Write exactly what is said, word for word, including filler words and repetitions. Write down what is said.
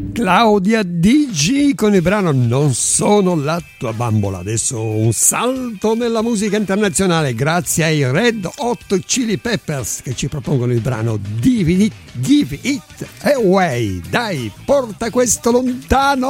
Claudia D G con il brano Non sono la tua bambola. Adesso un salto nella musica internazionale grazie ai Red Hot Chili Peppers che ci propongono il brano Give It, Give It Away. Dai, porta questo lontano.